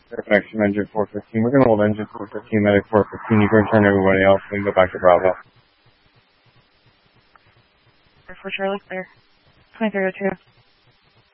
Air connection, engine 415. We're going to hold engine 415, medic 415. You can return everybody else and go back to Bravo. For Charlie, clear. 2302.